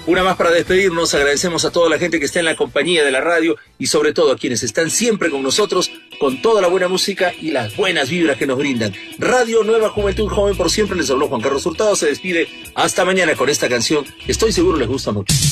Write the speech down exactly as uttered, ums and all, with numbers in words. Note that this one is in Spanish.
Una más para despedirnos. Agradecemos a toda la gente que está en la compañía de la radio y sobre todo a quienes están siempre con nosotros con toda la buena música y las buenas vibras que nos brindan. Radio Nueva Juventud Joven por siempre. Les habló Juan Carlos Hurtado. Se despide. Hasta mañana con esta canción. Estoy seguro les gusta mucho.